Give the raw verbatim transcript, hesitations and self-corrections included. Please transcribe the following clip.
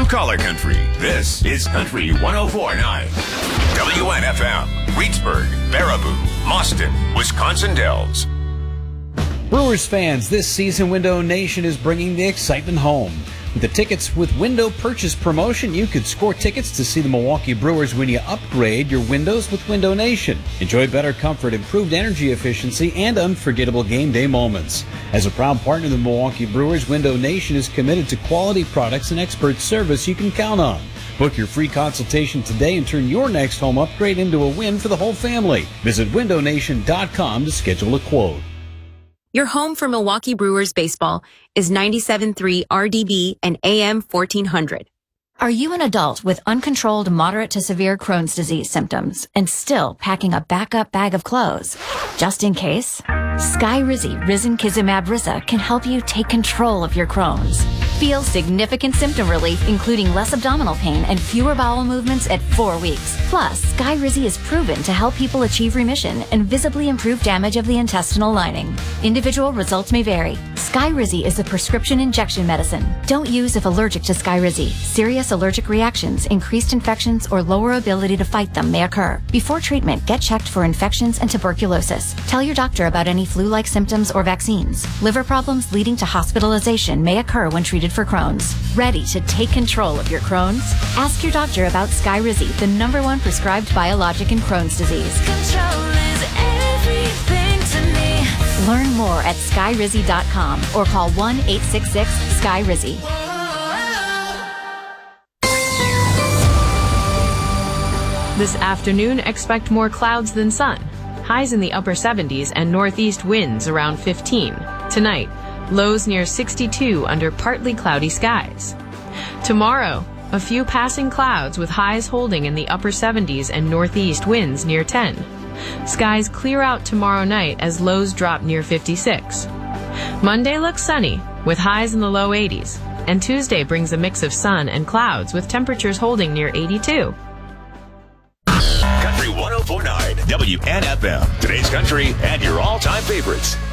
Blue Collar Country. This is Country one oh four point nine. W N F M, Reedsburg, Baraboo, Mauston, Wisconsin Dells. Brewers fans, this season Window Nation is bringing the excitement home. With the Tickets with Window Purchase promotion, you could score tickets to see the Milwaukee Brewers when you upgrade your windows with Window Nation. Enjoy better comfort, improved energy efficiency, and unforgettable game day moments. As a proud partner of the Milwaukee Brewers, Window Nation is committed to quality products and expert service you can count on. Book your free consultation today and turn your next home upgrade into a win for the whole family. Visit window nation dot com to schedule a quote. Your home for Milwaukee Brewers baseball is ninety-seven point three R D B and A M fourteen hundred. Are you an adult with uncontrolled moderate to severe Crohn's disease symptoms and still packing a backup bag of clothes? Just in case, Skyrizi Risankizumab Risa can help you take control of your Crohn's. Feel significant symptom relief, including less abdominal pain and fewer bowel movements at four weeks. Plus, Skyrizi is proven to help people achieve remission and visibly improve damage of the intestinal lining. Individual results may vary. Skyrizi is a prescription injection medicine. Don't use if allergic to Skyrizi. Serious allergic reactions, increased infections, or lower ability to fight them may occur. Before treatment, get checked for infections and tuberculosis. Tell your doctor about any flu-like symptoms or vaccines. Liver problems leading to hospitalization may occur when treated for Crohn's. Ready to take control of your Crohn's? Ask your doctor about Skyrizi, the number one prescribed biologic in Crohn's disease. Control is everything to me. Learn more at skyrizi dot com or call one eight six six SKYRIZI. This afternoon, expect more clouds than sun. Highs in the upper seventies and northeast winds around fifteen. Tonight, lows near sixty-two under partly cloudy skies. Tomorrow, a few passing clouds with highs holding in the upper seventies and northeast winds near ten. Skies clear out tomorrow night as lows drop near fifty-six. Monday looks sunny with highs in the low eighties, and Tuesday brings a mix of sun and clouds with temperatures holding near eighty-two. Country one oh four point nine, W N F M. Today's country and your all-time favorites.